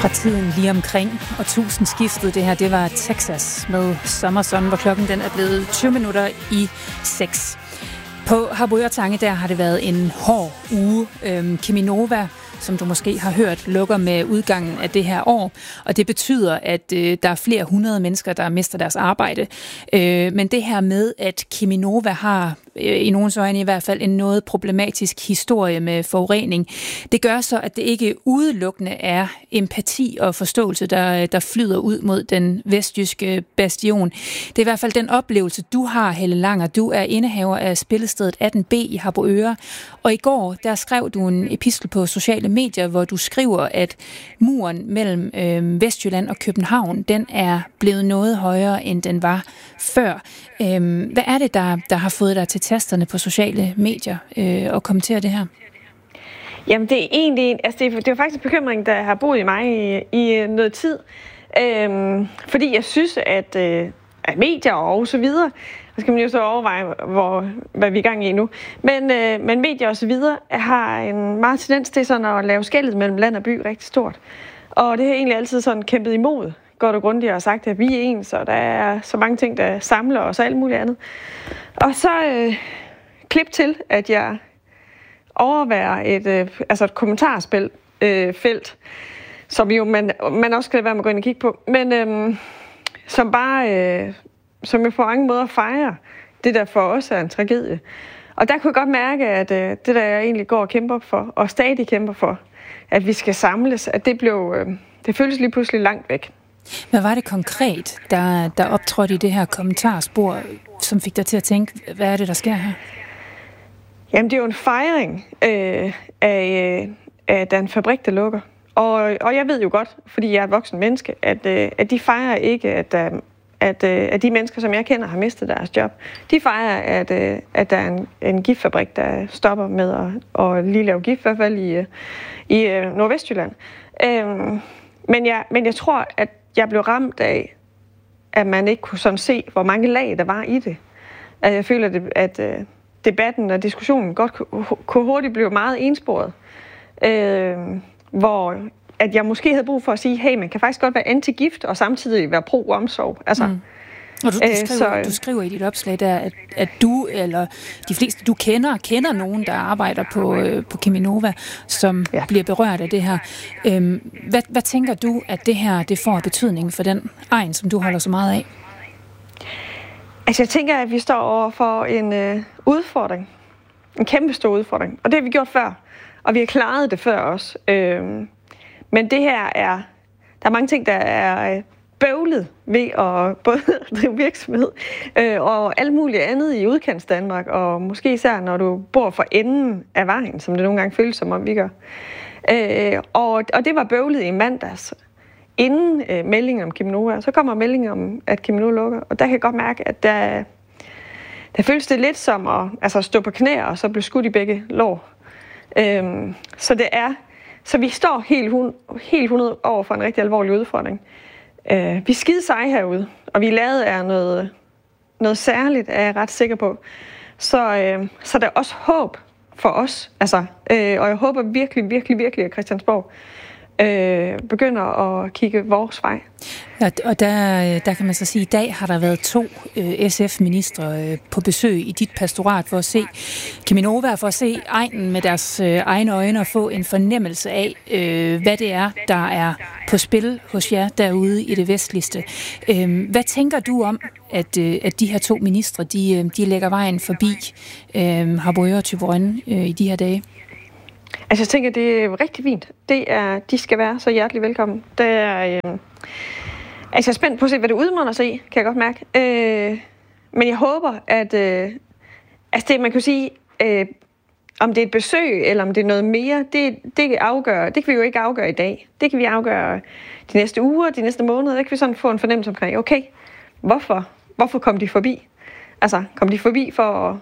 Fra tiden lige omkring årtusindskiftet, det her, det var Texas med Summer Sun, hvor klokken den er blevet 20 minutter i 6. På Harboøre Tange, der har det været en hård uge. Cheminova, som du måske har hørt, lukker med udgangen af det her år, og det betyder, at der er flere hundrede mennesker, der mister deres arbejde. Men det her med, at Cheminova har, i nogens øjne i hvert fald, en noget problematisk historie med forurening, det gør så, at det ikke udelukkende er empati og forståelse, der flyder ud mod den vestjyske bastion. Det er i hvert fald den oplevelse, du har, Helle Langer. Du er indehaver af spillestedet 18B i Harboøre, og i går, der skrev du en epistel på sociale medier, hvor du skriver, at muren mellem Vestjylland og København, den er blevet noget højere, end den var før. Hvad er det, der har fået dig til tasterne på sociale medier og kommentere det her? Jamen, det er egentlig, det er faktisk en bekymring, der har boet i mig i noget tid. Fordi jeg synes, at medier og så videre, så skal man jo så overveje, hvad vi er i gang i nu. Men medier og så videre har en meget tendens til sådan at lave skellet mellem land og by rigtig stort. Og det har egentlig altid sådan kæmpet imod, godt og grundigt, og sagt, at vi er ens, og der er så mange ting, der samler os og alt muligt andet. Og så klip til, at jeg overværer et kommentarspil felt, som jo man også skal være med at gå ind og kigge på, men som jo på mange måder fejrer det, der for os er en tragedie. Og der kunne jeg godt mærke, at det, der jeg egentlig går og kæmper for, og stadig kæmper for, at vi skal samles, at det føles lige pludselig langt væk. Hvad var det konkret, der optrådte i det her kommentarspor, som fik dig til at tænke, hvad er det, der sker her? Jamen, det er jo en fejring af den fabrik, der lukker. Og jeg ved jo godt, fordi jeg er et voksen menneske, at de fejrer ikke, at de mennesker, som jeg kender, har mistet deres job. De fejrer, at der er en giftfabrik, der stopper med at lige lave gift, i hvert fald i Nordvestjylland. Men jeg tror, at jeg blev ramt af, at man ikke kunne sådan se, hvor mange lag der var i det. At jeg føler, at debatten og diskussionen godt kunne hurtigt blive meget ensporet. Hvor at jeg måske havde brug for at sige, hey, man kan faktisk godt være anti-gift og samtidig være pro-omsorg. Altså, Og du skriver i dit opslag der, at du eller de fleste, du kender nogen, der arbejder på Cheminova, som bliver berørt af det her. Hvad tænker du, at det her det får betydning for den egn, som du holder så meget af? Altså, jeg tænker, at vi står over for en udfordring. En kæmpe stor udfordring. Og det har vi gjort før. Og vi har klaret det før også. Men det her der er mange ting, der er bøvlet ved at både drive virksomhed og alt muligt andet i udkants Danmark, og måske især når du bor for enden af vejen, som det nogle gange føles som om vi gør. Og det var bøvlet i mandags. Inden meldingen om Cheminova, så kommer meldingen om, at Cheminova lukker, og der kan jeg godt mærke, at der føles det lidt som at stå på knæ og så blive skudt i begge lår. Så vi står helt 100 over for en rigtig alvorlig udfordring. Vi er skide seje herude, og vi er lavet af noget særligt, er jeg ret sikker på. Så der er også håb for os. Og jeg håber virkelig, virkelig, virkelig, at Christiansborg begynder at kigge vores vej. Ja, og der kan man så sige, at i dag har der været 2 SF-ministre på besøg i dit pastorat for at se Cheminova, for at se egnen med deres egne øjne og få en fornemmelse af, hvad det er, der er på spil hos jer derude i det vestligste. Hvad tænker du om, at de her 2 ministre, de lægger vejen forbi Harboøre og Thyborøn i de her dage? Altså, jeg tænker, det er rigtig fint. De skal være så hjertelig velkommen. Jeg er spændt på at se, hvad det udmunder sig i, kan jeg godt mærke. Men jeg håber, at man kan sige, om det er et besøg, eller om det er noget mere, det kan vi jo ikke afgøre i dag. Det kan vi afgøre de næste uger, de næste måneder. Der kan vi sådan få en fornemmelse omkring, okay, hvorfor kom de forbi? Altså, kom de forbi for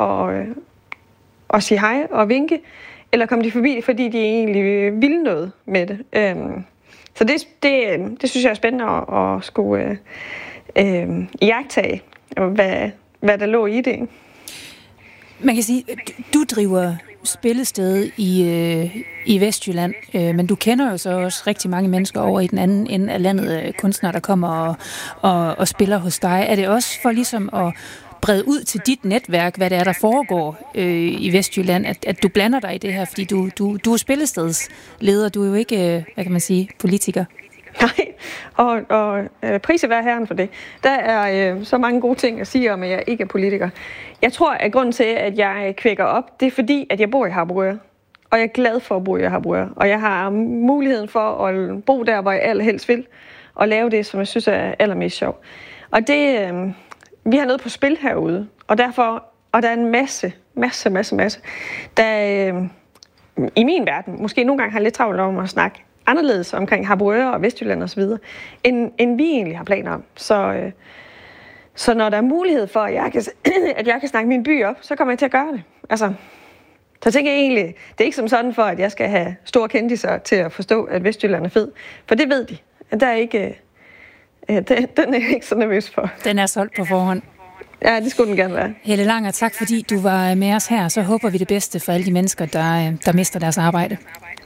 at sige hej og vinke? Eller kom de forbi, fordi de egentlig ville noget med det. Så det synes jeg er spændende at skulle iagttage, hvad der lå i det. Man kan sige, du driver spillested i Vestjylland, men du kender jo så også rigtig mange mennesker over i den anden ende af landet, kunstnere, der kommer og spiller hos dig. Er det også for ligesom at brede ud til dit netværk, hvad det er, der foregår i Vestjylland, at du blander dig i det her, fordi du er spillestedsleder, du er jo ikke, hvad kan man sige, politiker? Nej, og prise være herren for det. Der er så mange gode ting at sige om, at jeg ikke er politiker. Jeg tror, at grunden til, at jeg kvækker op, det er fordi, at jeg bor i Harboøre. Og jeg er glad for at bo i Harboøre. Og jeg har muligheden for at bo der, hvor jeg allerhelst vil, og lave det, som jeg synes er allermest sjovt. Og det, vi har noget på spil herude, og derfor, og der er en masse, der i min verden, måske nogle gange har lidt travlt om at snakke anderledes omkring Harboøre og Vestjylland osv., end vi egentlig har planer om. Så når der er mulighed for, at jeg kan snakke min by op, så kommer jeg til at gøre det. Altså, så tænker jeg egentlig, det er ikke som sådan for, at jeg skal have store kendiser til at forstå, at Vestjylland er fed. For det ved de. Der er ikke, den er jeg ikke så nervøs for. Den er solgt på forhånd. Ja, det skulle den gerne være. Helle Langer, tak fordi du var med os her. Så håber vi det bedste for alle de mennesker, der mister deres arbejde.